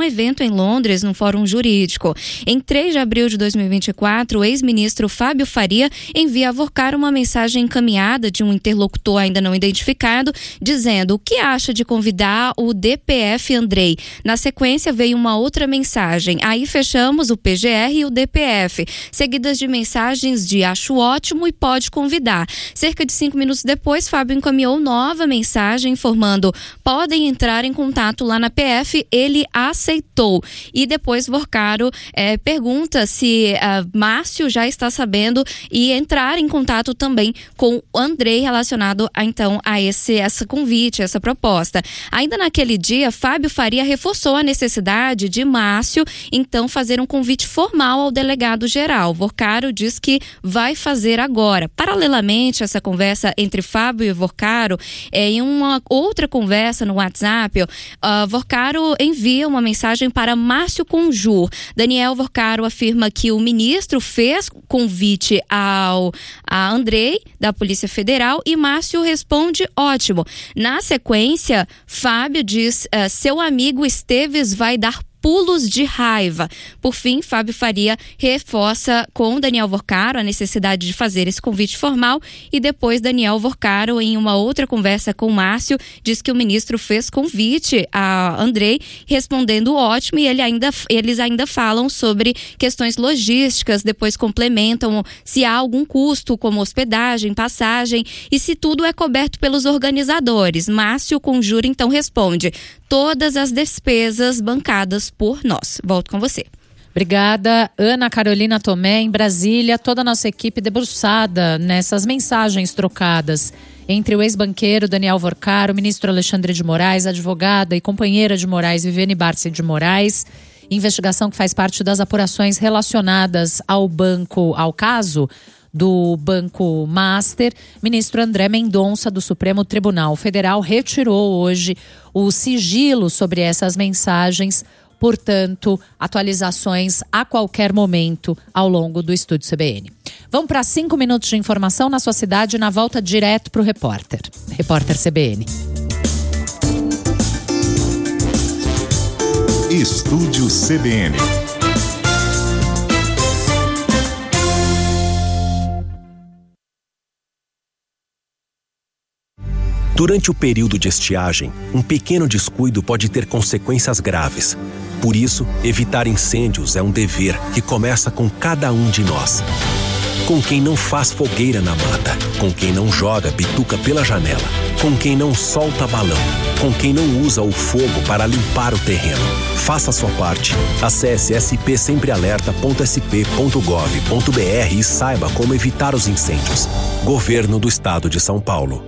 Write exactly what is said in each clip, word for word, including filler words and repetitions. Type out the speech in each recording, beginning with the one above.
evento em Londres, num fórum jurídico. Em três de abril de dois mil e vinte e quatro, o ex-ministro Fábio Faria envia a Vorcaro uma mensagem encaminhada de um interlocutor ainda não identificado, dizendo o que acha de convidar o D P F Andrei. Na sequência veio uma outra mensagem. Aí fechamos o P G R e o D P F, seguidas de mensagens de acho ótimo e pode convidar. Cerca de cinco minutos depois, Fábio encaminhou nova mensagem informando podem entrar em contato lá na P F. Ele aceitou. E depois Vorcaro é, pergunta se uh, Márcio já está sabendo e entrar em contato também com o Andrei relacionado a, então a esse essa convite, essa proposta. Ainda naquele dia, Fábio Faria reforçou a necessidade de Márcio então fazer um convite formal ao delegado geral. Vorcaro diz que vai fazer agora. Paralelamente a essa conversa entre Fábio e Vorcaro, é, em uma outra conversa no WhatsApp, uh, Vorcaro envia uma mensagem para Márcio Conjur. Daniel Vorcaro afirma que o ministro fez convite ao a Andrei, da Polícia Federal, e Márcio responde ótimo. Na sequência, Fábio diz uh, seu amigo Esteves vai dar pulos de raiva. Por fim, Fábio Faria reforça com Daniel Vorcaro a necessidade de fazer esse convite formal e depois Daniel Vorcaro, em uma outra conversa com Márcio, diz que o ministro fez convite a Andrei, respondendo ótimo, e ele ainda, eles ainda falam sobre questões logísticas, depois complementam se há algum custo, como hospedagem, passagem, e se tudo é coberto pelos organizadores. Márcio Conjura então responde todas as despesas bancadas por nós. Volto com você. Obrigada, Ana Carolina Tomé, em Brasília. Toda a nossa equipe debruçada nessas mensagens trocadas entre o ex-banqueiro Daniel Vorcaro, o ministro Alexandre de Moraes, advogada e companheira de Moraes, Viviane Barsi de Moraes. Investigação que faz parte das apurações relacionadas ao banco, ao caso do Banco Master. Ministro André Mendonça, do Supremo Tribunal Federal, retirou hoje o sigilo sobre essas mensagens. Portanto, atualizações a qualquer momento ao longo do Estúdio C B N. Vamos para cinco minutos de informação na sua cidade, na volta direto para o repórter. Repórter C B N. Estúdio C B N. Durante o período de estiagem, um pequeno descuido pode ter consequências graves. Por isso, evitar incêndios é um dever que começa com cada um de nós. Com quem não faz fogueira na mata, com quem não joga bituca pela janela, com quem não solta balão, com quem não usa o fogo para limpar o terreno. Faça a sua parte. Acesse s p sempre alerta ponto s p ponto gov ponto b r e saiba como evitar os incêndios. Governo do Estado de São Paulo.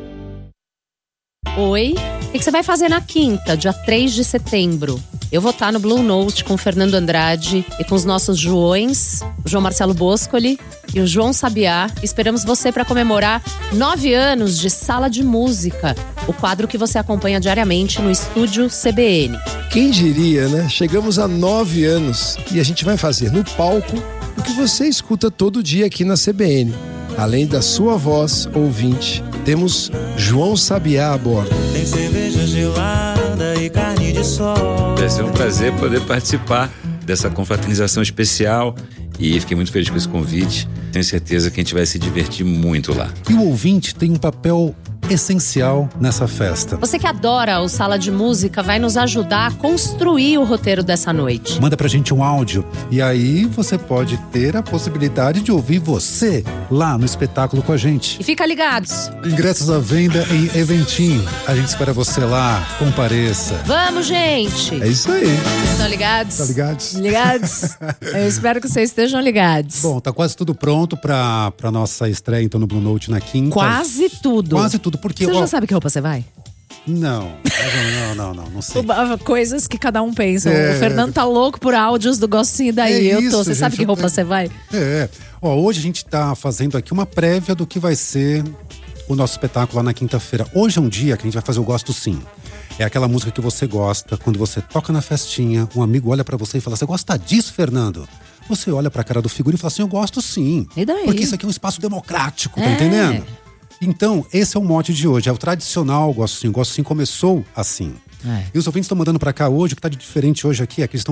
Oi, o que você vai fazer na quinta, dia três de setembro? Eu vou estar no Blue Note com o Fernando Andrade e com os nossos Joões, o João Marcelo Boscoli e o João Sabiá. Esperamos você para comemorar nove anos de Sala de Música, o quadro que você acompanha diariamente no Estúdio C B N. Quem diria, né? Chegamos a nove anos e a gente vai fazer no palco o que você escuta todo dia aqui na C B N. Além da sua voz, ouvinte, temos João Sabiá a bordo. Tem cerveja gelada e carne de sol. Vai ser um prazer poder participar dessa confraternização especial e fiquei muito feliz com esse convite. Tenho certeza que a gente vai se divertir muito lá. E o ouvinte tem um papel essencial nessa festa. Você que adora o Sala de Música vai nos ajudar a construir o roteiro dessa noite. Manda pra gente um áudio e aí você pode ter a possibilidade de ouvir você lá no espetáculo com a gente. E fica ligados. Ingressos à venda em Eventim. A gente espera você lá. Compareça. Vamos, gente! É isso aí. Estão ligados? Estão ligados? Ligados? Eu espero que vocês estejam ligados. Bom, tá quase tudo pronto pra, pra nossa estreia então no Blue Note na quinta. Quase tudo. Quase tudo. Porque, você ó, já sabe que roupa você vai? Não, não, não, não, não sei. Coisas que cada um pensa. É. O Fernando tá louco por áudios do Gostinho daí. É eu isso, tô. Você gente, sabe que roupa eu... você vai? É. Ó, hoje a gente tá fazendo aqui uma prévia do que vai ser o nosso espetáculo lá na quinta-feira. Hoje é um dia que a gente vai fazer o Gosto Sim. É aquela música que você gosta, quando você toca na festinha, um amigo olha pra você e fala: você gosta disso, Fernando? Você olha pra cara do figurino e fala assim: eu gosto sim. E daí? Porque isso aqui é um espaço democrático, tá É. entendendo? Então, esse é o mote de hoje, é o tradicional Gosto Sim. O Gosto Sim começou assim. É. E os ouvintes estão mandando pra cá hoje, o que tá de diferente hoje aqui é que eles estão